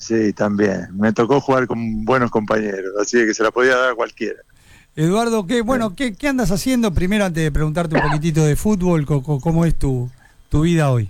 Sí, también. Me tocó jugar con buenos compañeros, así que se la podía dar a cualquiera. Eduardo, ¿qué andas haciendo? Primero, antes de preguntarte un poquitito de fútbol, ¿cómo es tu vida hoy?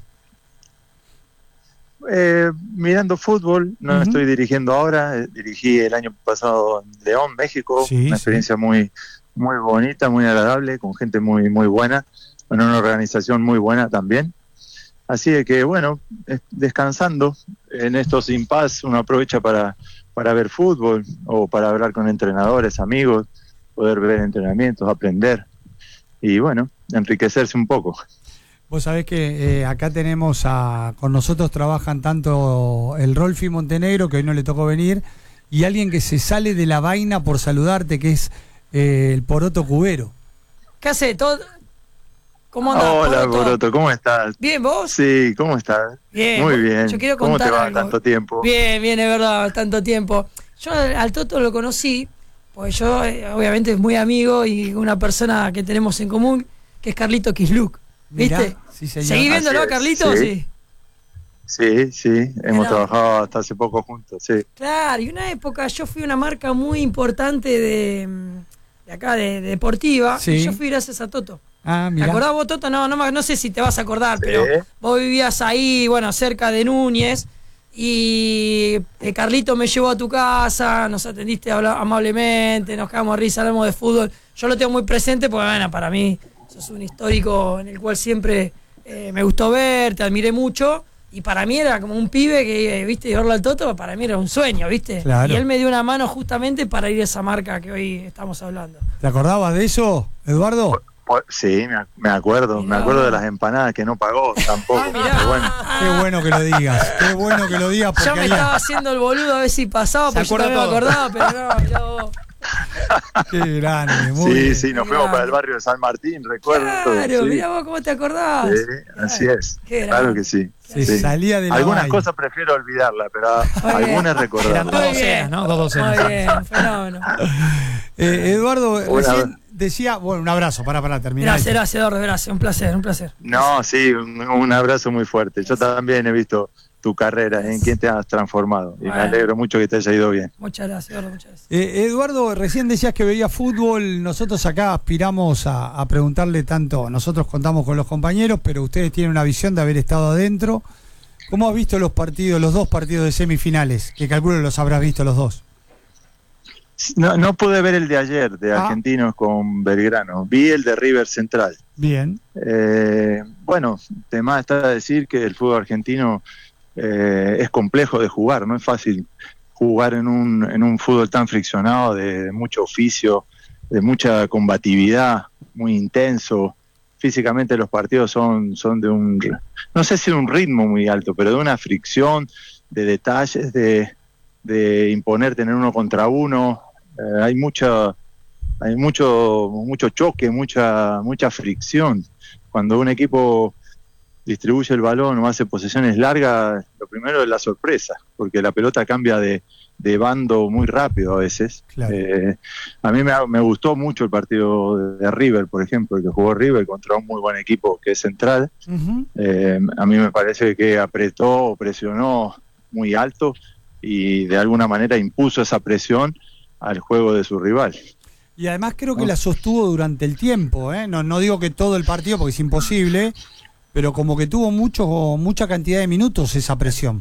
Mirando fútbol, no Uh-huh. estoy dirigiendo ahora, dirigí el año pasado en León, México, Sí, una experiencia muy bonita, muy agradable, con gente muy buena, en una organización muy buena también. Así de que, bueno, descansando en estos impasse, uno aprovecha para ver fútbol o para hablar con entrenadores, amigos, poder ver entrenamientos, aprender y, bueno, enriquecerse un poco. Vos sabés que acá tenemos con nosotros trabajan tanto el Rolfi Montenegro, que hoy no le tocó venir, y alguien que se sale de la vaina por saludarte, que es el Poroto Cubero. ¿Qué hace? ¿Cómo andás, Hola, Poroto, ¿cómo estás? ¿Bien, vos? Sí, ¿cómo estás? Bien. Muy bien. Yo quiero ¿Cómo contar te va algo. tanto tiempo? Bien, es verdad, tanto tiempo. Yo al Toto lo conocí, pues yo obviamente es muy amigo y una persona que tenemos en común, que es Carlito Kisluc. ¿Viste? Mirá, sí, señor. ¿Seguís viéndolo, Así es, Carlito? sí. Sí, hemos trabajado hasta hace poco juntos, sí. Claro, y una época yo fui una marca muy importante de acá, de deportiva, Sí. y yo fui gracias a Toto. Ah, ¿Te mirá. acordás vos, Toto? No sé si te vas a acordar, Sí. pero vos vivías ahí, bueno, cerca de Núñez, y Carlito me llevó a tu casa, nos atendiste amablemente, nos cagamos de risa, hablamos de fútbol. Yo lo tengo muy presente porque, bueno, para mí sos un histórico en el cual siempre me gustó ver, te admiré mucho, y para mí era como un pibe que, viste, y verlo al Toto, para mí era un sueño, viste. Claro. Y él me dio una mano justamente para ir a esa marca que hoy estamos hablando. ¿Te acordabas de eso, Eduardo? Sí, me acuerdo. Mirá. Me acuerdo de las empanadas que no pagó tampoco. Ah, mirá. Pero bueno. Qué bueno que lo digas, qué bueno que lo digas, porque Yo me ahí- estaba haciendo el boludo a ver si pasaba, Se porque yo acuerda también me todo. acordaba, pero no, mirá vos. Qué grande, muy bien. Sí, nos fuimos para el barrio de San Martín, recuerdo. Claro, sí. mirá vos cómo te acordás. Sí, así es. Qué Claro grande. que sí. Se Sí. salía de la Algunas vaina. cosas prefiero olvidarlas, pero Muy bien. algunas recordarlas. Muy docenas, bien. ¿no? 2 docenas. Muy bien, fenómeno. Eduardo, Una- recién decía, bueno, un abrazo, para terminar. Gracias, Eduardo, gracias. Un placer. No, sí, un abrazo muy fuerte. Yo también he visto tu carrera, en quién te has transformado. Y me Bueno. alegro mucho que te haya ido bien. Muchas gracias, Eduardo, muchas gracias. Eduardo, recién decías que veía fútbol, nosotros acá aspiramos a preguntarle tanto, nosotros contamos con los compañeros, pero ustedes tienen una visión de haber estado adentro. ¿Cómo has visto los dos partidos de semifinales? Que calculo los habrás visto los dos. No pude ver el de ayer, de Argentinos con Belgrano. Vi el de River Central. Bien. Bueno, tema está decir que el fútbol argentino es complejo de jugar, no es fácil jugar en un fútbol tan friccionado, de mucho oficio, de mucha combatividad, muy intenso. Físicamente los partidos son de no sé si de un ritmo muy alto, pero de una fricción, de detalles, de imponerte en uno contra uno. Hay mucho choque, mucha fricción. Cuando un equipo distribuye el balón o hace posesiones largas, lo primero es la sorpresa, porque la pelota cambia de bando muy rápido a veces. Claro. A mí me gustó mucho el partido de River, por ejemplo, el que jugó River contra un muy buen equipo que es Central. Uh-huh. A mí me parece que apretó, presionó muy alto y de alguna manera impuso esa presión al juego de su rival. Y además creo que la sostuvo durante el tiempo, ¿eh? No digo que todo el partido, porque es imposible, pero como que tuvo mucha cantidad de minutos esa presión.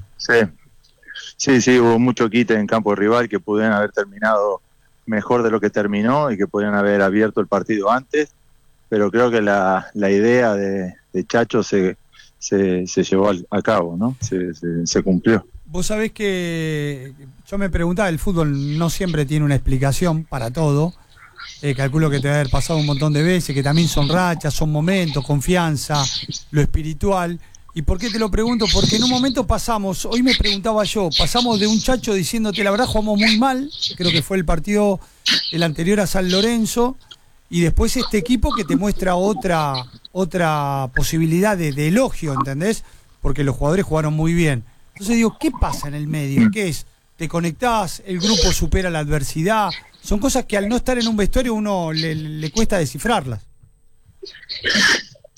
Sí, hubo mucho quite en campo rival, que pudieran haber terminado mejor de lo que terminó y que podían haber abierto el partido antes, pero creo que la idea de Chacho se llevó a cabo, ¿no? Se cumplió. Vos sabés que yo me preguntaba, el fútbol no siempre tiene una explicación para todo. Calculo que te va a haber pasado un montón de veces, que también son rachas, son momentos, confianza, lo espiritual. ¿Y por qué te lo pregunto? Porque en un momento pasamos, hoy me preguntaba yo, pasamos de un Chacho diciéndote la verdad jugamos muy mal, creo que fue el partido el anterior a San Lorenzo, y después este equipo que te muestra otra posibilidad de elogio, ¿entendés? Porque los jugadores jugaron muy bien. Entonces digo, ¿qué pasa en el medio? ¿Qué es? ¿Te conectás? ¿El grupo supera la adversidad? Son cosas que al no estar en un vestuario uno le cuesta descifrarlas.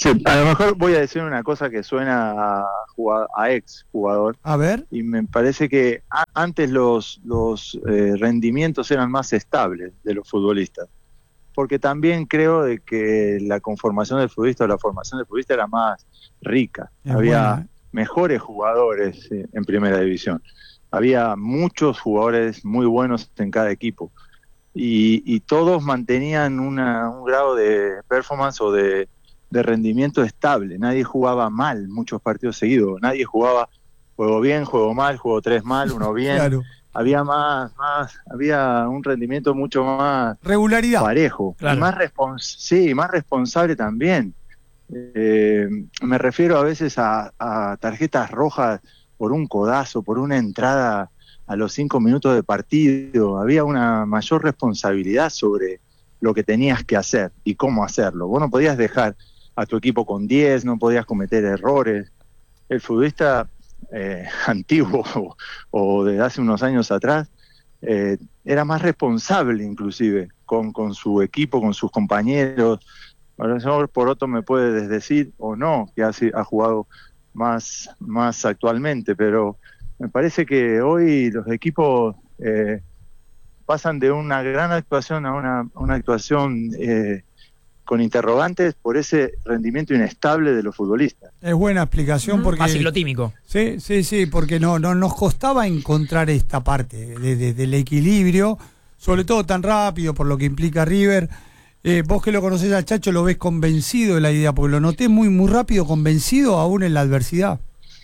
Sí, a lo mejor voy a decir una cosa que suena a ex jugador. A ver. Y me parece que antes los rendimientos eran más estables de los futbolistas. Porque también creo de que la conformación del futbolista o la formación del futbolista era más rica. Había mejores jugadores en primera división. Había muchos jugadores muy buenos en cada equipo. Y todos mantenían un grado de performance o de rendimiento estable. Nadie jugaba mal muchos partidos seguidos. Nadie jugaba juego bien, juego mal, juego 3 mal, 1 bien. Claro. Había había un rendimiento mucho más regularidad, parejo, claro. Y más responsable también. Me refiero a veces a tarjetas rojas por un codazo, por una entrada a los 5 minutos de partido. Había una mayor responsabilidad sobre lo que tenías que hacer y cómo hacerlo. Vos no podías dejar a tu equipo con 10, no podías cometer errores. El futbolista antiguo o de hace unos años atrás era más responsable inclusive con su equipo, con sus compañeros. Ahora, señor Poroto me puede decir o no que ha jugado más actualmente, pero me parece que hoy los equipos pasan de una gran actuación a una actuación con interrogantes por ese rendimiento inestable de los futbolistas. Es buena explicación porque... Más ciclotímico. Sí, porque no nos costaba encontrar esta parte del equilibrio, sobre todo tan rápido por lo que implica River. Vos que lo conocés al Chacho, lo ves convencido de la idea, porque lo noté muy rápido convencido aún en la adversidad.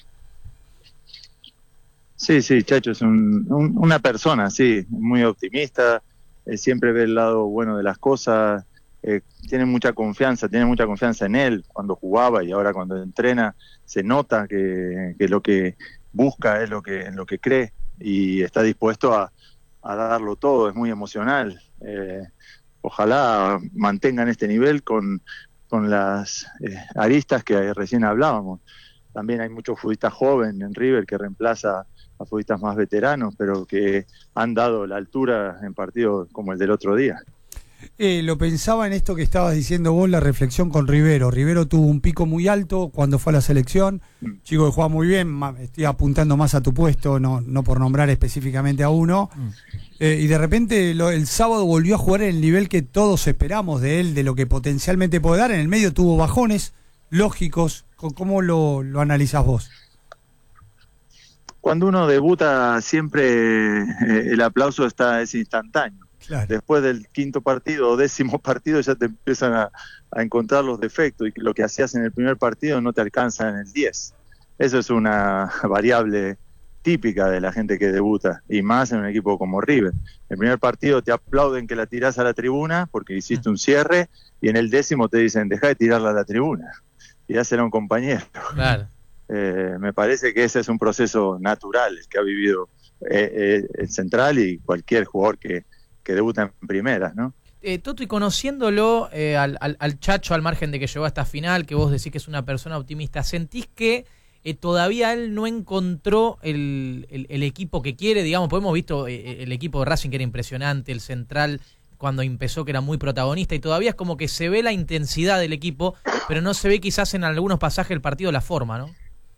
Sí, Chacho es una persona, sí, muy optimista, siempre ve el lado bueno de las cosas, tiene mucha confianza en él cuando jugaba y ahora cuando entrena se nota que lo que busca es en lo que cree y está dispuesto a darlo todo, es muy emocional. Ojalá mantengan este nivel con las aristas que recién hablábamos. También hay muchos futbolistas jóvenes en River que reemplaza a futbolistas más veteranos, pero que han dado la altura en partidos como el del otro día. Lo pensaba en esto que estabas diciendo vos, la reflexión con Rivero. Rivero tuvo un pico muy alto cuando fue a la selección, chico que juega muy bien, estoy apuntando más a tu puesto, no por nombrar específicamente a uno, y de repente el sábado volvió a jugar en el nivel que todos esperamos de él, de lo que potencialmente puede dar. En el medio tuvo bajones lógicos. ¿Cómo lo analizás vos? Cuando uno debuta siempre el aplauso es instantáneo. Claro. Después del quinto partido o 10º partido ya te empiezan a encontrar los defectos y lo que hacías en el primer partido no te alcanza en el 10. Eso es una variable típica de la gente que debuta y más en un equipo como River. El primer partido te aplauden que la tirás a la tribuna porque hiciste un cierre y en el 10º te dicen dejá de tirarla a la tribuna, tirásela a un compañero. Claro. Me parece que ese es un proceso natural que ha vivido el Central y cualquier jugador que debuta en primeras, ¿no? Toto, y conociéndolo al Chacho, al margen de que llegó a esta final, que vos decís que es una persona optimista, ¿sentís que todavía él no encontró el equipo que quiere? Digamos, pues hemos visto el equipo de Racing que era impresionante, el Central cuando empezó que era muy protagonista, y todavía es como que se ve la intensidad del equipo, pero no se ve quizás en algunos pasajes del partido la forma, ¿no?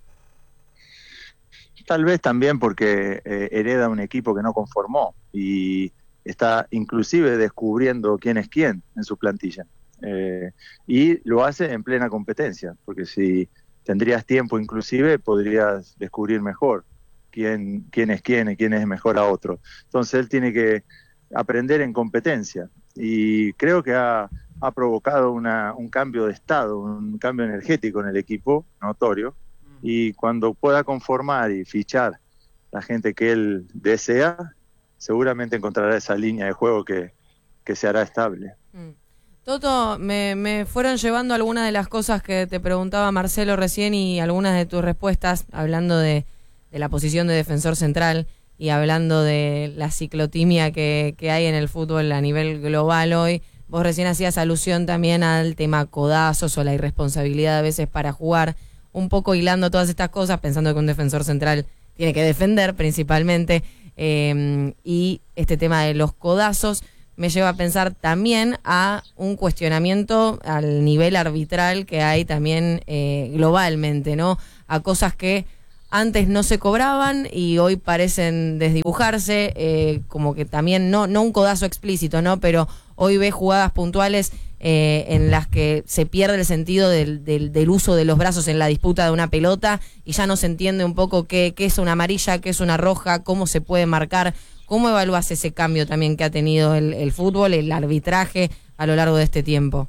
Tal vez también porque hereda un equipo que no conformó y está inclusive descubriendo quién es quién en su plantilla. Y lo hace en plena competencia, porque si tendrías tiempo inclusive podrías descubrir mejor quién es quién y quién es mejor a otro. Entonces él tiene que aprender en competencia y creo que ha provocado un cambio de estado, un cambio energético en el equipo notorio, y cuando pueda conformar y fichar la gente que él desea, seguramente encontrará esa línea de juego que se hará estable. Toto, me fueron llevando algunas de las cosas que te preguntaba Marcelo recién y algunas de tus respuestas, hablando de la posición de defensor central y hablando de la ciclotimia que hay en el fútbol a nivel global hoy. Vos recién hacías alusión también al tema codazos o la irresponsabilidad a veces para jugar, un poco hilando todas estas cosas, pensando que un defensor central tiene que defender principalmente, y este tema de los codazos. me lleva a pensar también a un cuestionamiento al nivel arbitral que hay también globalmente, ¿no? A cosas que antes no se cobraban y hoy parecen desdibujarse, como que también, no un codazo explícito, ¿no? Pero hoy ves jugadas puntuales en las que se pierde el sentido del uso de los brazos en la disputa de una pelota y ya no se entiende un poco qué es una amarilla, qué es una roja, cómo se puede marcar. ¿Cómo evalúas ese cambio también que ha tenido el fútbol, el arbitraje a lo largo de este tiempo?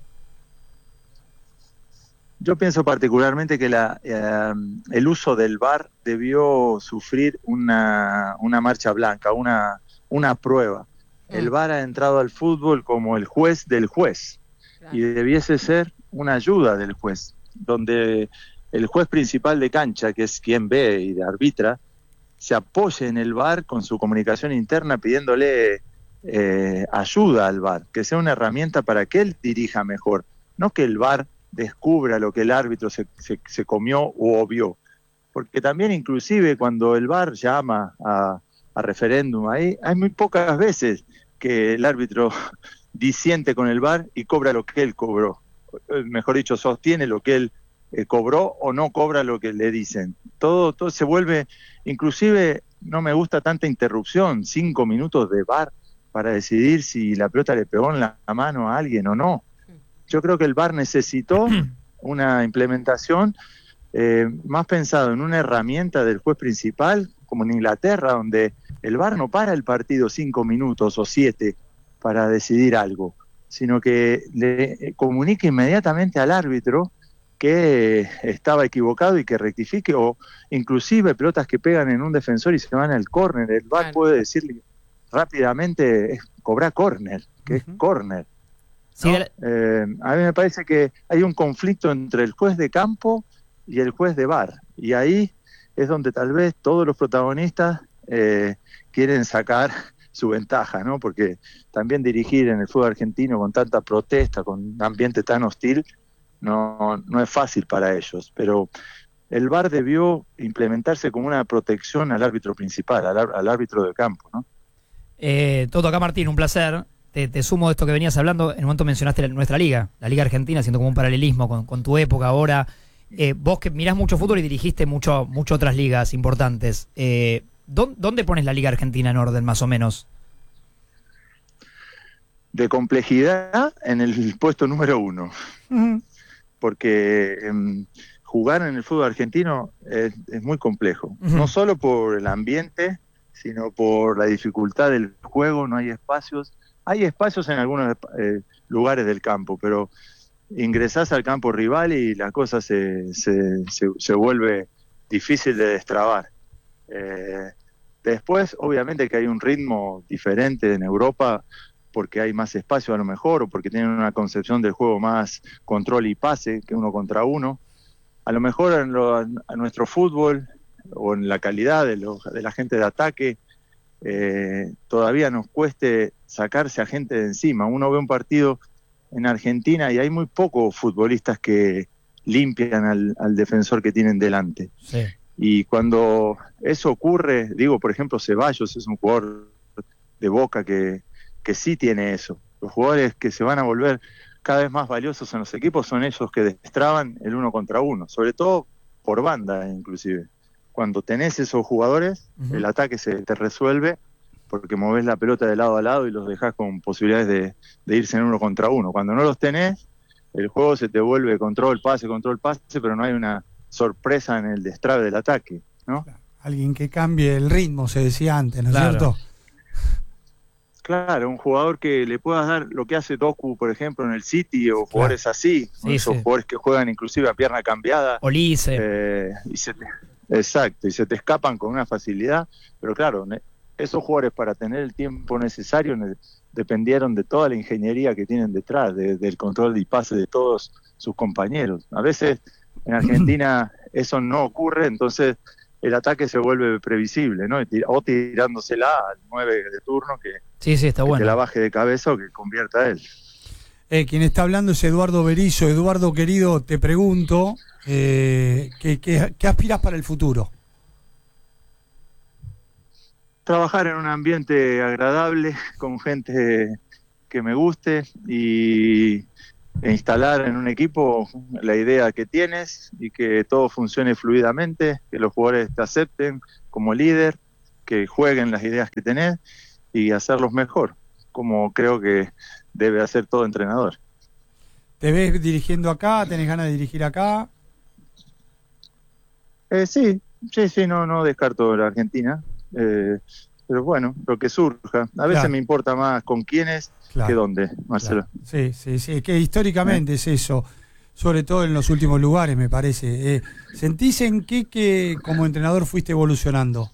Yo pienso particularmente que el uso del VAR debió sufrir una marcha blanca, una prueba. El VAR ha entrado al fútbol como el juez del juez, claro, y debiese ser una ayuda del juez, donde el juez principal de cancha, que es quien ve y arbitra, se apoye en el VAR con su comunicación interna pidiéndole ayuda al VAR, que sea una herramienta para que él dirija mejor, no que el VAR descubra lo que el árbitro se comió o obvió. Porque también inclusive cuando el VAR llama a referéndum, hay muy pocas veces que el árbitro disiente con el VAR y cobra lo que él cobró. Mejor dicho, sostiene lo que él cobró o no cobra lo que le dicen. Todo se vuelve, inclusive no me gusta tanta interrupción, 5 minutos de VAR para decidir si la pelota le pegó en la mano a alguien o no. Yo creo que el VAR necesitó una implementación más pensado en una herramienta del juez principal, como en Inglaterra, donde el VAR no para el partido 5 minutos o 7 para decidir algo, sino que le comunique inmediatamente al árbitro que estaba equivocado y que rectifique, o inclusive pelotas que pegan en un defensor y se van al córner. El VAR puede decirle rápidamente, cobra córner, que es córner. Sí, ¿no? A mí me parece que hay un conflicto entre el juez de campo y el juez de VAR, y ahí es donde tal vez todos los protagonistas quieren sacar su ventaja, ¿no? Porque también dirigir en el fútbol argentino con tanta protesta, con un ambiente tan hostil, no es fácil para ellos, pero el VAR debió implementarse como una protección al árbitro principal, al árbitro de campo, ¿no? Toto, acá Martín, un placer. Te sumo de esto que venías hablando. En un momento mencionaste nuestra liga, la Liga Argentina, haciendo como un paralelismo con tu época ahora. Vos que mirás mucho fútbol y dirigiste mucho otras ligas importantes, ¿dónde pones la Liga Argentina en orden, más o menos? De complejidad, en el puesto número 1. Uh-huh. Porque jugar en el fútbol argentino es muy complejo. Uh-huh. No solo por el ambiente, sino por la dificultad del juego. No hay espacios. Hay espacios en algunos lugares del campo, pero ingresás al campo rival y la cosa se vuelve difícil de destrabar. Después, obviamente que hay un ritmo diferente en Europa, porque hay más espacio a lo mejor, o porque tienen una concepción del juego más control y pase que uno contra uno. A lo mejor a nuestro fútbol, o en la calidad de la gente de ataque, todavía nos cueste sacarse a gente de encima. Uno ve un partido en Argentina y hay muy pocos futbolistas que limpian al defensor que tienen delante. Sí. Y cuando eso ocurre, digo, por ejemplo, Ceballos es un jugador de Boca que sí tiene eso. Los jugadores que se van a volver cada vez más valiosos en los equipos son esos que destraban el 1 contra 1, sobre todo por banda inclusive. Cuando tenés esos jugadores, uh-huh, el ataque se te resuelve porque movés la pelota de lado a lado y los dejás con posibilidades de irse en 1 contra 1. Cuando no los tenés, el juego se te vuelve control, pase, pero no hay una sorpresa en el destrabe del ataque, ¿no? Alguien que cambie el ritmo, se decía antes, ¿no es cierto? Claro, un jugador que le puedas dar lo que hace Doku, por ejemplo, en el City, o jugadores así, sí, esos jugadores que juegan inclusive a pierna cambiada. Olise. Exacto, y se te escapan con una facilidad, pero claro, esos jugadores para tener el tiempo necesario dependieron de toda la ingeniería que tienen detrás, del control y pase de todos sus compañeros. A veces en Argentina eso no ocurre, entonces el ataque se vuelve previsible, ¿no? O tirándosela al 9 de turno que está bueno, que la baje de cabeza o que convierta a él. Quien está hablando es Eduardo Berizzo. Eduardo, querido, te pregunto, ¿qué aspiras para el futuro? Trabajar en un ambiente agradable, con gente que me guste e instalar en un equipo la idea que tienes y que todo funcione fluidamente, que los jugadores te acepten como líder, que jueguen las ideas que tenés y hacerlos mejor, como creo que debe hacer todo entrenador. ¿Te ves dirigiendo acá? ¿Tenés ganas de dirigir acá? Sí, no descarto la Argentina, pero bueno, lo que surja. A veces me importa más con quiénes que dónde, Marcelo. Claro. Sí, que históricamente es eso, sobre todo en los últimos lugares, me parece. ¿Sentís en qué que como entrenador fuiste evolucionando?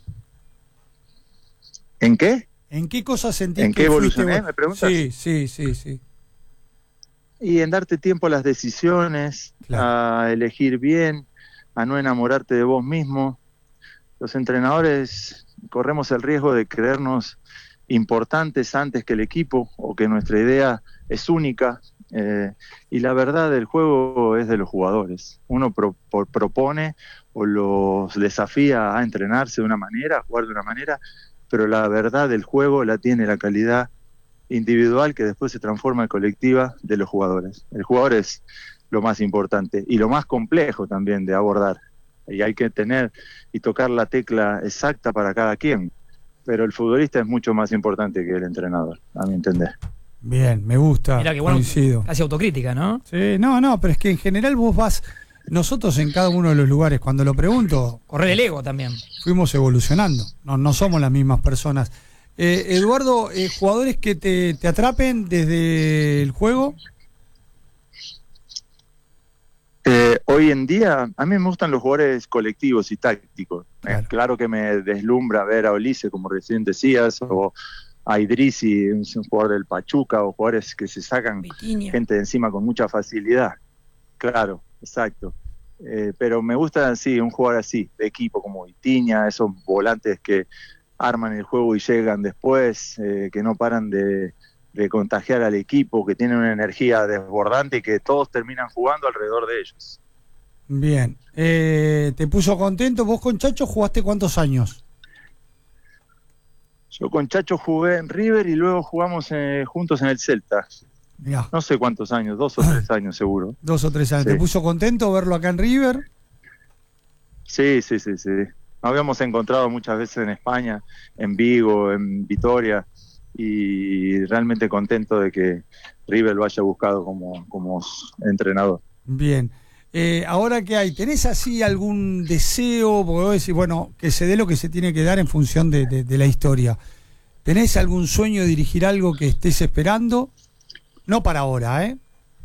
¿En qué? ¿En qué cosas sentís ¿En que qué evolucioné, me preguntas? Sí. Y en darte tiempo a las decisiones, a elegir bien, a no enamorarte de vos mismo. Los entrenadores corremos el riesgo de creernos importantes antes que el equipo o que nuestra idea es única, y la verdad del juego es de los jugadores. Uno propone o los desafía a entrenarse de una manera, a jugar de una manera, pero la verdad del juego la tiene la calidad individual que después se transforma en colectiva de los jugadores. El jugador es lo más importante y lo más complejo también de abordar, y hay que tener y tocar la tecla exacta para cada quien, pero el futbolista es mucho más importante que el entrenador, a mi entender. Bien, me gusta. Mira que bueno, coincido. casi autocrítica, ¿no? Sí, no, pero es que en general vos vas, nosotros en cada uno de los lugares, cuando lo pregunto, Correr el ego también. fuimos evolucionando, no somos las mismas personas. Eduardo, jugadores que te atrapen desde el juego. Hoy en día, a mí me gustan los jugadores colectivos y tácticos. Claro. Claro que me deslumbra ver a Olise, como recién decías, o a Idrissi, un jugador del Pachuca, o jugadores que se sacan Vitinha. gente de encima con mucha facilidad. Claro, exacto. Pero me gusta, sí, un jugador así, de equipo, como Vitinha, esos volantes que arman el juego y llegan después, que no paran de contagiar al equipo, que tienen una energía desbordante y que todos terminan jugando alrededor de ellos. Bien. ¿Te puso contento? ¿Vos con Chacho jugaste cuántos años? Yo con Chacho jugué en River y luego jugamos juntos en el Celta. Mirá, No sé cuántos años, 2 o 3 años seguro. 2 o 3 años. Sí. ¿Te puso contento verlo acá en River? Sí. Nos habíamos encontrado muchas veces en España, en Vigo, en Vitoria, y realmente contento de que River lo haya buscado como entrenador. Bien. Ahora que hay, ¿tenés así algún deseo? Porque vos decís, bueno, que se dé lo que se tiene que dar en función de la historia. ¿Tenés algún sueño de dirigir algo que estés esperando? No para ahora, ¿eh?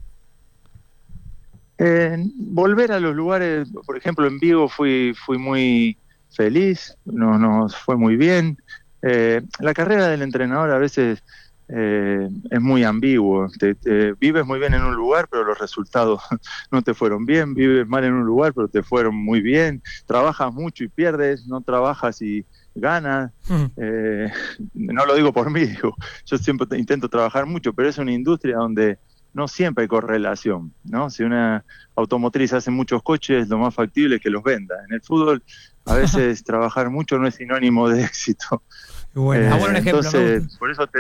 Volver a los lugares, por ejemplo, en Vigo fui muy feliz, nos fue muy bien. La carrera del entrenador a veces es muy ambiguo. Vives muy bien en un lugar, pero los resultados no te fueron bien. Vives mal en un lugar, pero te fueron muy bien. Trabajas mucho y pierdes, no trabajas y ganas. No lo digo por mí, digo, yo siempre intento trabajar mucho, pero es una industria donde no siempre hay correlación, ¿no? Si una automotriz hace muchos coches, lo más factible es que los venda. En el fútbol, a veces trabajar mucho no es sinónimo de éxito. Bueno, buen ejemplo, Entonces, por eso te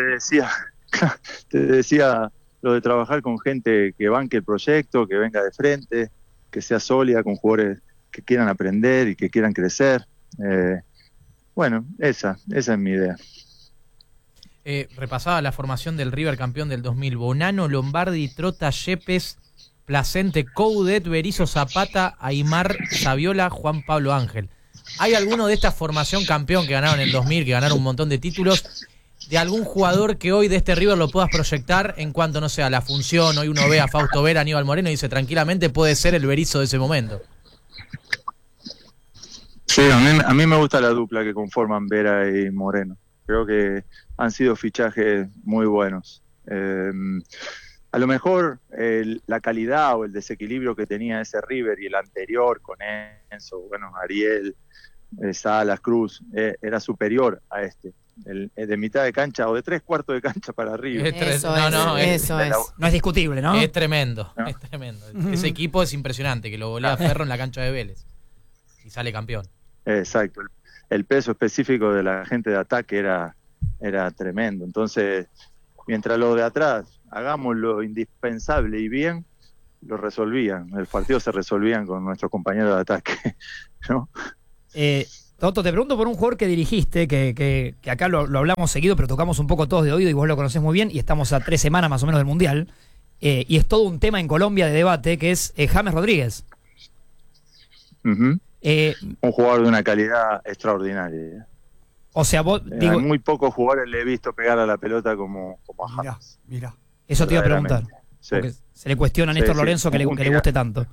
decía lo de trabajar con gente que banque el proyecto, que venga de frente, que sea sólida, con jugadores que quieran aprender y que quieran crecer. Bueno, esa es mi idea. Repasaba la formación del River campeón del 2000. Bonano, Lombardi, Trota, Yepes, Placente, Coudet, Berizzo, Zapata, Aymar, Saviola, Juan Pablo Ángel. ¿Hay alguno de esta formación campeón que ganaron en el 2000, que ganaron un montón de títulos, de algún jugador que hoy de este River lo puedas proyectar en cuanto, no sé, a la función? Hoy uno ve a Fausto Vera, Aníbal Moreno y dice tranquilamente puede ser el Berizzo de ese momento. Sí, a mí me gusta la dupla que conforman Vera y Moreno. Creo que han sido fichajes muy buenos. A lo mejor la calidad o el desequilibrio que tenía ese River y el anterior con Enzo, bueno, Ariel, Salas, Cruz, era superior a este. El de mitad de cancha o de 3/4 de cancha para River. Eso es. No es discutible, ¿no? Es tremendo, ¿No? es tremendo. Ese equipo es impresionante, que lo golea Ferro en la cancha de Vélez y sale campeón. Exacto. El peso específico de la gente de ataque era tremendo. Entonces, mientras los de atrás hagamos lo indispensable y bien, lo resolvían. El partido se resolvían con nuestros compañeros de ataque, ¿no? Toto, te pregunto por un jugador que dirigiste, que acá lo hablamos seguido, pero tocamos un poco todos de oído y vos lo conocés muy bien, y estamos a 3 semanas más o menos del Mundial, y es todo un tema en Colombia de debate, que es James Rodríguez. Un jugador de una calidad extraordinaria. O sea, vos... a muy pocos jugadores le he visto pegar a la pelota como a James. Mira. Eso te iba a preguntar. Sí. Porque se le cuestiona a Néstor Lorenzo que le guste tanto.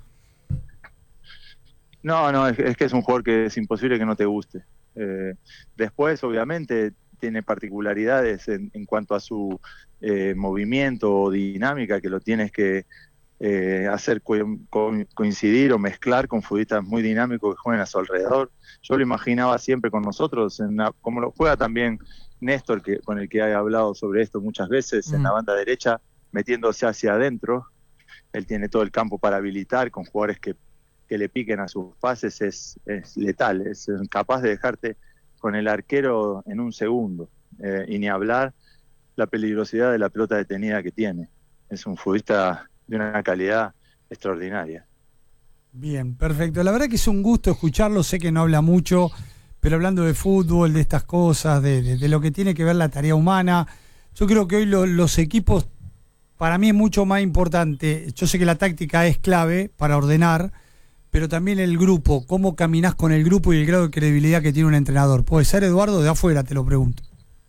No, es que es un jugador que es imposible que no te guste. Después, obviamente, tiene particularidades en cuanto a su movimiento o dinámica, que lo tienes que hacer coincidir o mezclar con futbolistas muy dinámicos que jueguen a su alrededor. Yo lo imaginaba siempre con nosotros, como lo juega también Néstor, con el que he hablado sobre esto muchas veces, en la banda derecha, metiéndose hacia adentro. Él tiene todo el campo para habilitar, con jugadores que le piquen a sus pases, es letal, es capaz de dejarte con el arquero en un segundo, y ni hablar la peligrosidad de la pelota detenida que tiene. Es un futbolista de una calidad extraordinaria. Bien, perfecto. La verdad que es un gusto escucharlo, sé que no habla mucho, pero hablando de fútbol, de estas cosas, de lo que tiene que ver la tarea humana, yo creo que hoy los equipos, para mí es mucho más importante. Yo sé que la táctica es clave para ordenar, pero también el grupo, cómo caminás con el grupo y el grado de credibilidad que tiene un entrenador. ¿Puede ser, Eduardo? De afuera te lo pregunto.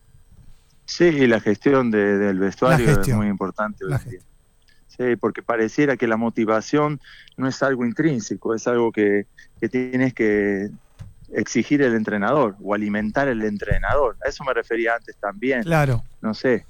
Sí, la gestión del vestuario es muy importante. Sí, porque pareciera que la motivación no es algo intrínseco, es algo que tienes que exigir el entrenador o alimentar el entrenador. A eso me refería antes también. Claro. No sé,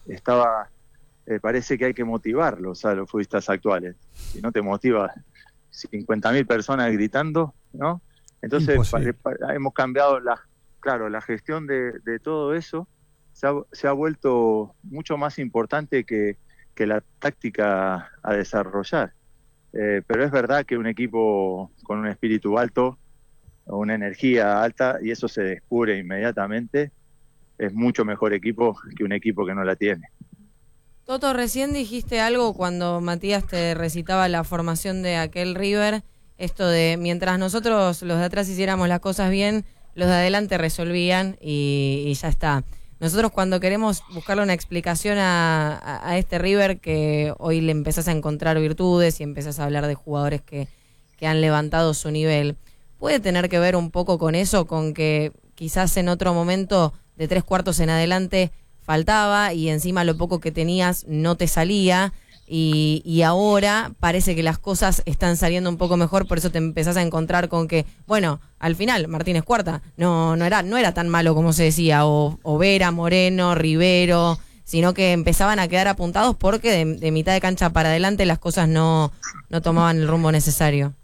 parece que hay que motivarlos a los futbolistas actuales. Si no te motiva 50.000 personas gritando, ¿no? Entonces hemos cambiado la gestión de todo eso. Se ha vuelto mucho más importante que la táctica a desarrollar. Pero es verdad que un equipo con un espíritu alto o una energía alta, y eso se descubre inmediatamente, es mucho mejor equipo que un equipo que no la tiene. Toto, recién dijiste algo cuando Matías te recitaba la formación de aquel River, esto de mientras nosotros los de atrás hiciéramos las cosas bien, los de adelante resolvían y ya está. Nosotros cuando queremos buscarle una explicación a este River, que hoy le empezás a encontrar virtudes y empezás a hablar de jugadores que han levantado su nivel, ¿puede tener que ver un poco con eso, con que quizás en otro momento de 3/4 en adelante faltaba y encima lo poco que tenías no te salía y ahora parece que las cosas están saliendo un poco mejor, por eso te empezás a encontrar con que, bueno, al final Martínez Cuarta no era tan malo como se decía, o Vera, Moreno, Rivero, sino que empezaban a quedar apuntados porque de mitad de cancha para adelante las cosas no tomaban el rumbo necesario.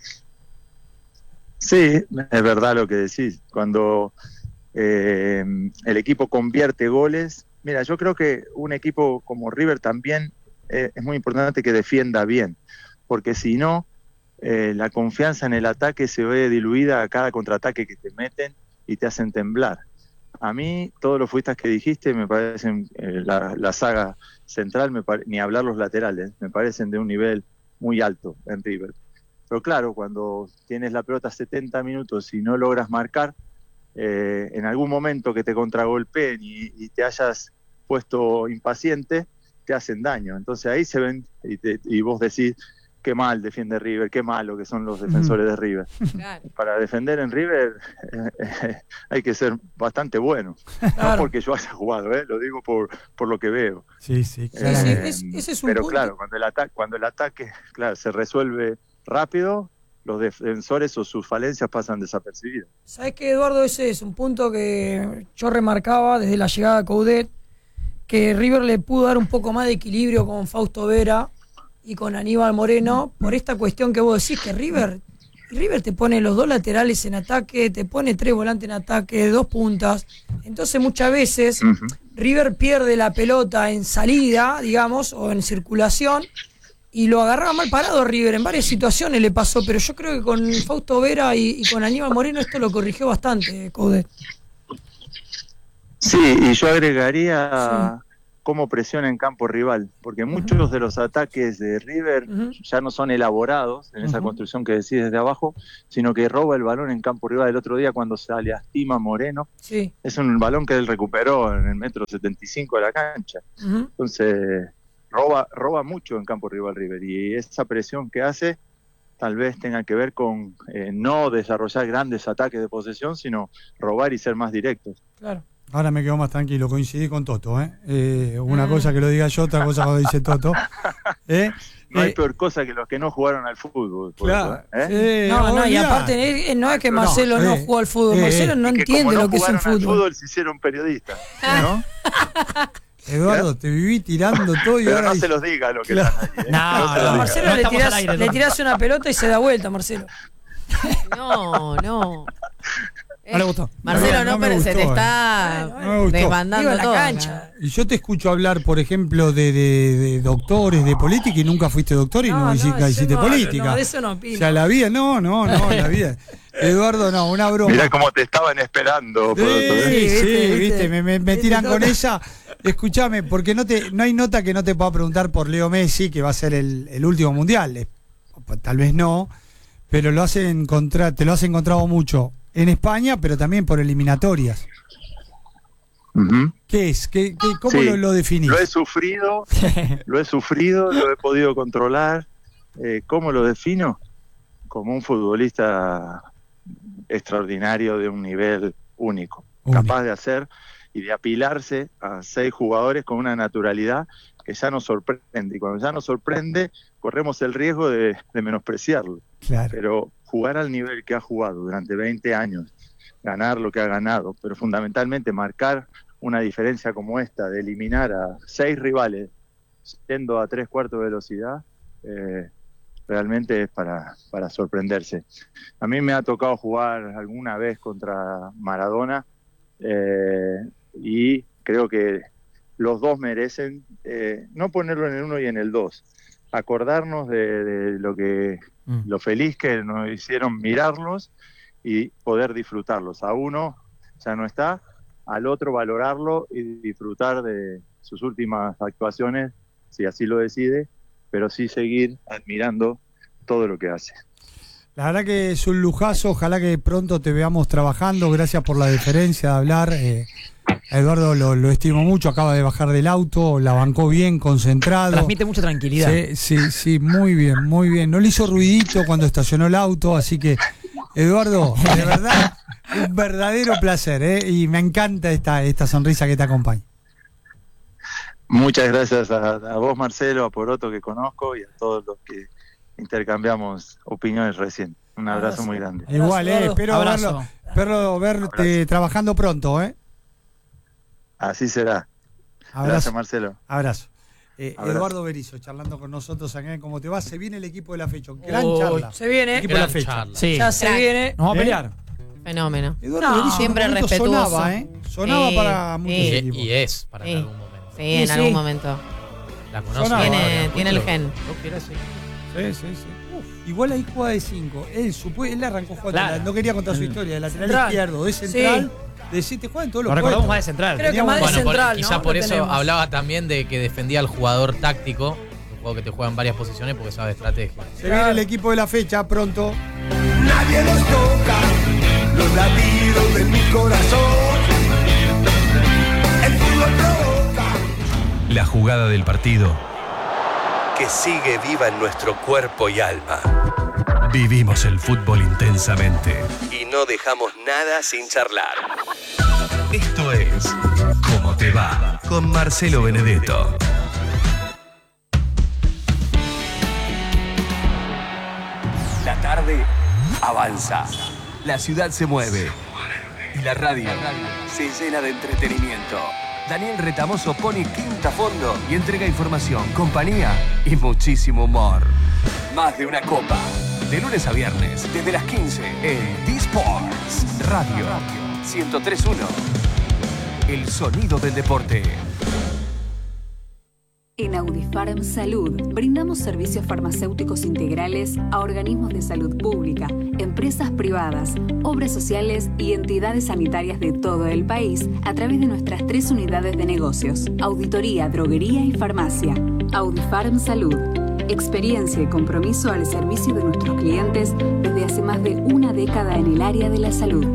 Sí, es verdad lo que decís. Cuando el equipo convierte goles, mira, yo creo que un equipo como River también es muy importante que defienda bien, porque si no, la confianza en el ataque se ve diluida a cada contraataque que te meten y te hacen temblar. A mí, todos los futbolistas que dijiste me parecen, la saga central, ni hablar los laterales, me parecen de un nivel muy alto en River. Pero claro, cuando tienes la pelota 70 minutos y no logras marcar, en algún momento que te contragolpeen y te hayas puesto impaciente, te hacen daño. Entonces ahí se ven y vos decís, qué mal defiende River, qué malo que son los defensores de River. Claro. Para defender en River hay que ser bastante bueno. Claro. No porque yo haya jugado, lo digo por lo que veo. Sí, claro. Ese es un pero punto. Claro, cuando el ataque se resuelve rápido, los defensores o sus falencias pasan desapercibidos. ¿Sabes qué, Eduardo? Ese es un punto que yo remarcaba desde la llegada de Coudet, que River le pudo dar un poco más de equilibrio con Fausto Vera y con Aníbal Moreno, por esta cuestión que vos decís, que River te pone los 2 laterales en ataque, te pone 3 volantes en ataque, 2 puntas. Entonces muchas veces River pierde la pelota en salida, digamos, o en circulación, y lo agarraba mal parado River. En varias situaciones le pasó, pero yo creo que con Fausto Vera y con Aníbal Moreno esto lo corrigió bastante, Coudet. Sí, y yo agregaría cómo presiona en campo rival, porque muchos de los ataques de River ya no son elaborados en esa construcción que decís desde abajo, sino que roba el balón en campo rival. El otro día cuando se lastima Moreno, es un balón que él recuperó en el 1,75 m de la cancha. Entonces roba mucho en campo rival River, y esa presión que hace tal vez tenga que ver con no desarrollar grandes ataques de posesión, sino robar y ser más directos. Claro. Ahora me quedo más tranquilo, coincidí con Toto. Una cosa que lo diga yo, otra cosa que lo dice Toto. No hay peor cosa que los que no jugaron al fútbol. Claro. Y aparte no es que Marcelo no jugó al fútbol, Marcelo no entiende lo que es el fútbol. Fútbol se hicieron periodistas, ¿no? Eduardo, te viví tirando todo y pero ahora... no se los diga lo que están ahí, No, Marcelo le tirás una pelota y se da vuelta, Marcelo. No. No le gustó. Marcelo, no me pero se te gustó, está desbandando la todo. cancha. Y yo te escucho hablar, por ejemplo, de doctores, de política, y nunca fuiste doctor y nunca hiciste política. No, de eso no opino. O sea, la vida, la vida. Eduardo, no, una broma. Mirá cómo te estaban esperando. Sí, viste, me tiran con esa. Escúchame, porque no hay nota que no te pueda preguntar por Leo Messi, que va a ser el último mundial. Tal vez no, pero te lo has encontrado mucho en España, pero también por eliminatorias. ¿Qué es? ¿Cómo lo definís? Lo he sufrido, lo he podido controlar. ¿Cómo lo defino? Como un futbolista extraordinario de un nivel único, capaz de hacer y de apilarse a 6 jugadores con una naturalidad que ya nos sorprende. Y cuando ya nos sorprende, corremos el riesgo de menospreciarlo. Claro. Pero jugar al nivel que ha jugado durante 20 años, ganar lo que ha ganado, pero fundamentalmente marcar una diferencia como esta, de eliminar a 6 rivales yendo a 3/4 velocidad, realmente es para sorprenderse. A mí me ha tocado jugar alguna vez contra Maradona, y creo que los dos merecen no ponerlo en el 1 y en el 2, acordarnos de lo feliz que nos hicieron mirarlos y poder disfrutarlos. A uno ya no está, al otro valorarlo y disfrutar de sus últimas actuaciones, si así lo decide, pero sí seguir admirando todo lo que hace. La verdad que es un lujazo, ojalá que pronto te veamos trabajando, gracias por la deferencia de hablar. A Eduardo lo estimo mucho, acaba de bajar del auto, la bancó bien, concentrado. Transmite mucha tranquilidad. Sí, muy bien. No le hizo ruidito cuando estacionó el auto, así que, Eduardo, de verdad, un verdadero placer, y me encanta esta sonrisa que te acompaña. Muchas gracias a vos, Marcelo, a Poroto, que conozco, y a todos los que intercambiamos opiniones recién. Un abrazo muy grande. Igual, espero verte trabajando pronto, Así será. Abrazo. Gracias, Marcelo. Abrazo. Abrazo. Eduardo Berizzo, charlando con nosotros acá en ¿Cómo te va? Se viene el equipo de la fecha. Gran charla. Se viene. Equipo de la fecha. Sí. Ya se viene. Nos vamos a pelear. Fenómeno. Eduardo Berizzo siempre respetuoso. Sonaba para muchos equipos. Y es para en algún momento. Sí, en algún momento. La conozco. Tiene el gen. Sí. Igual ahí juega de 5. Él arrancó jugando. Claro. No quería contar su historia. De lateral Central. izquierdo, de central. Te juega en todos los Lo recordamos puestos. más de central. Creo que más de Bueno, central, quizá ¿no? por Lo eso tenemos. hablaba también de que defendía al jugador táctico, un juego que te juega en varias posiciones porque sabe estrategia. Se viene el equipo de la fecha pronto. Nadie nos toca los latidos de mi corazón. El fútbol provoca La jugada del partido que sigue viva en nuestro cuerpo y alma. Vivimos el fútbol intensamente y no dejamos nada sin charlar. Esto es ¿Cómo te va? Con Marcelo Benedetto. La tarde avanza. La ciudad se mueve. Y la radio se llena de entretenimiento. Daniel Retamoso pone quinta a fondo y entrega información, compañía y muchísimo humor. Más de una copa. De lunes a viernes, desde las 15 en D-Sports Radio 103.1. El sonido del deporte. En Audifarm Salud brindamos servicios farmacéuticos integrales a organismos de salud pública, empresas privadas, obras sociales y entidades sanitarias de todo el país a través de nuestras 3 unidades de negocios: auditoría, droguería y farmacia. Audifarm Salud. Experiencia y compromiso al servicio de nuestros clientes desde hace más de una década en el área de la salud.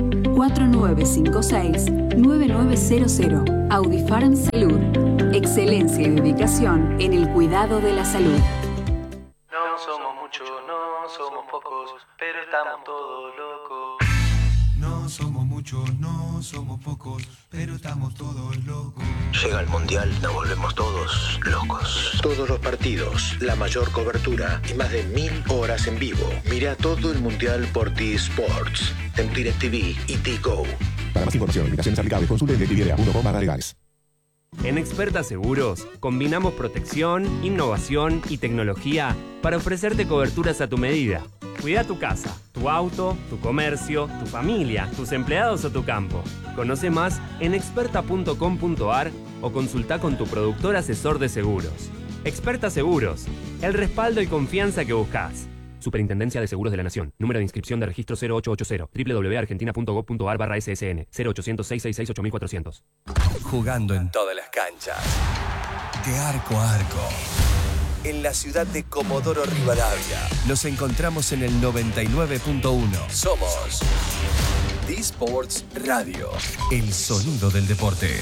4956-9900. Audifarm Salud. Excelencia y dedicación en el cuidado de la salud. No somos muchos, no somos pocos, pero estamos todos locos. No somos muchos, no somos pocos, pero estamos todos locos. Llega el Mundial, nos volvemos todos locos. Todos los partidos, la mayor cobertura y más de 1000 horas en vivo. Mira todo el Mundial por T-Sports, en DirecTV y T-Go. Para más información, limitaciones aplicables, consulte en directv.com/legales. En Experta Seguros, combinamos protección, innovación y tecnología para ofrecerte coberturas a tu medida. Cuida tu casa, tu auto, tu comercio, tu familia, tus empleados o tu campo. Conoce más en experta.com.ar o consulta con tu productor asesor de seguros. Experta Seguros, el respaldo y confianza que buscas. Superintendencia de Seguros de la Nación. Número de inscripción de registro 0880. www.argentina.gov.ar/ssn. 0800-666-8400. Jugando en todas las canchas. De arco a arco. En la ciudad de Comodoro Rivadavia. Nos encontramos en el 99.1. Somos T-Sports Radio. El sonido del deporte.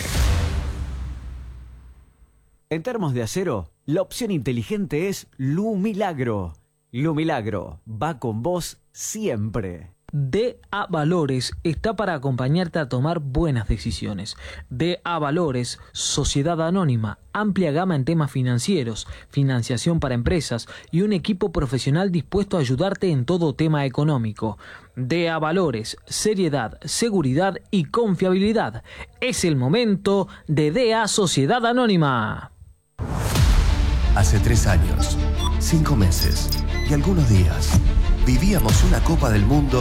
En Termos de Acero, la opción inteligente es Lumilagro. Lumilagro va con vos siempre. DA Valores está para acompañarte a tomar buenas decisiones. DA Valores, Sociedad Anónima, amplia gama en temas financieros, financiación para empresas y un equipo profesional dispuesto a ayudarte en todo tema económico. DA Valores, seriedad, seguridad y confiabilidad. Es el momento de DA Sociedad Anónima. Hace 3 años, 5 meses y algunos días, vivíamos una Copa del Mundo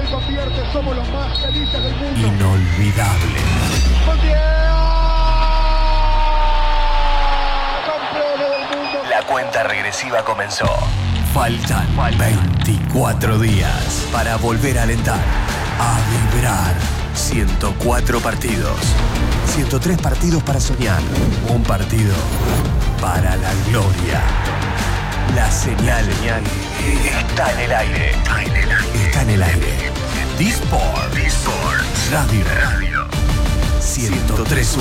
inolvidable. La cuenta regresiva comenzó. Faltan 24 días para volver a alentar, a vibrar. 104 partidos, 103 partidos para soñar, un partido para la gloria. La señal está en el aire. Está en el aire. T-Sports Radio 103.1.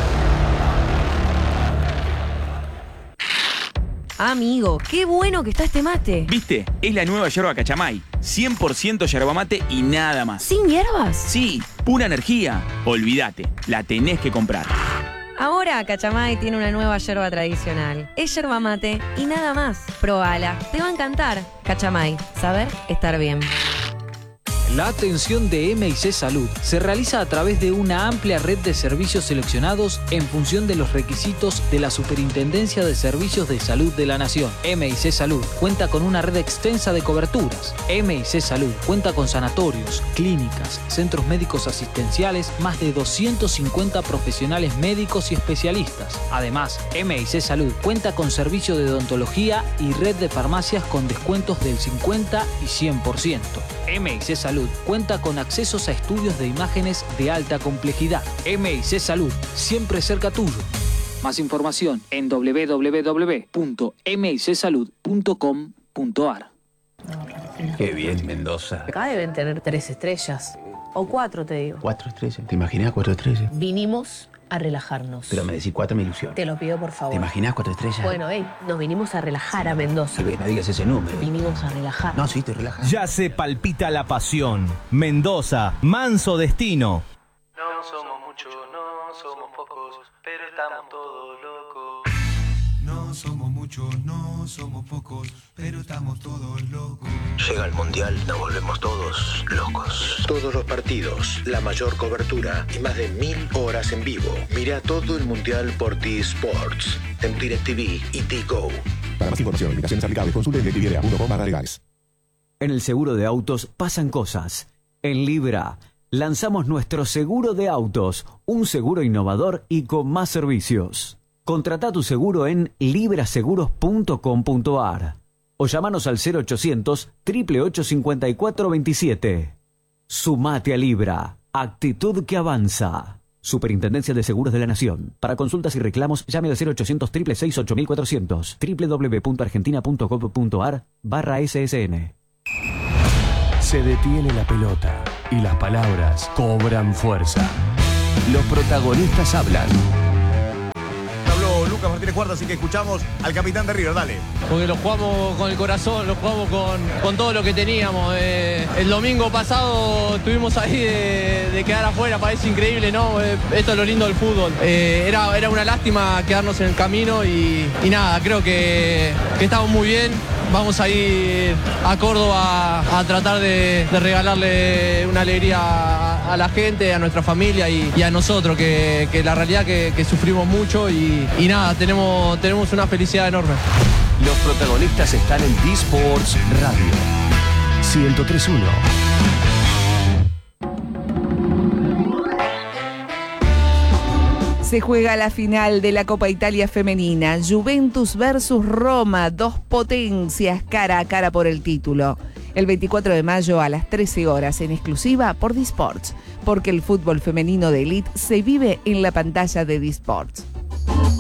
Amigo, qué bueno que está este mate. ¿Viste? Es la nueva yerba Cachamay. 100% yerba mate y nada más. ¿Sin hierbas? Sí, pura energía. Olvídate, la tenés que comprar. Ahora Cachamay tiene una nueva yerba tradicional. Es yerba mate y nada más. Probala, te va a encantar. Cachamay, saber estar bien. La atención de M&C Salud se realiza a través de una amplia red de servicios seleccionados en función de los requisitos de la Superintendencia de Servicios de Salud de la Nación. M&C Salud cuenta con una red extensa de coberturas. M&C Salud cuenta con sanatorios, clínicas, centros médicos asistenciales, más de 250 profesionales médicos y especialistas. Además, M&C Salud cuenta con servicio de odontología y red de farmacias con descuentos del 50 y 100%. M&C Salud cuenta con accesos a estudios de imágenes de alta complejidad. M&C Salud, siempre cerca tuyo. Más información en www.micsalud.com.ar. Qué bien, Mendoza. Acá deben tener 3 estrellas. O 4, te digo. 4 estrellas. ¿Te imaginas 4 estrellas? Vinimos a relajarnos. Pero me decís 4 me ilusión. Te lo pido, por favor. ¿Te imaginas 4 estrellas? Bueno, nos vinimos a relajar a Mendoza. Que no digas ese número. Vinimos a relajar. No, sí, te relajas. Ya se palpita la pasión. Mendoza, manso destino. No somos muchos, no somos pocos, pero estamos todos locos. No somos muchos, no somos pocos, pero estamos todos locos. Llega el Mundial, nos volvemos todos locos. Todos los partidos, la mayor cobertura y más de 1000 horas en vivo. Mira todo el Mundial por T-Sports, en DirecTV y T-Go. Para más información, limitaciones aplicables, consulte en directv.com/legales. En el seguro de autos pasan cosas. En Libra lanzamos nuestro seguro de autos, un seguro innovador y con más servicios. Contratá tu seguro en libraseguros.com.ar o llamanos al 0800-888-5427. Sumate a Libra, actitud que avanza. Superintendencia de Seguros de la Nación. Para consultas y reclamos, llame al 0800-666-8400, www.argentina.gov.ar/SSN. Se detiene la pelota y las palabras cobran fuerza. Los protagonistas hablan. Habló Lucas Martínez Cuarta, así que escuchamos al capitán de River, dale. Porque lo jugamos con el corazón, lo jugamos con todo lo que teníamos. El domingo pasado estuvimos ahí de quedar afuera, parece increíble, ¿no? Esto es lo lindo del fútbol. Era una lástima quedarnos en el camino y nada, creo que estamos muy bien. Vamos a ir a Córdoba a tratar de regalarle una alegría a la gente, a nuestra familia y a nosotros, que la realidad que sufrimos mucho y nada, tenemos una felicidad enorme. Los protagonistas están en D-Sports Radio 103.1. Se juega la final de la Copa Italia Femenina. Juventus versus Roma, dos potencias cara a cara por el título. El 24 de mayo a las 13 horas en exclusiva por D-Sports, porque el fútbol femenino de élite se vive en la pantalla de D-Sports.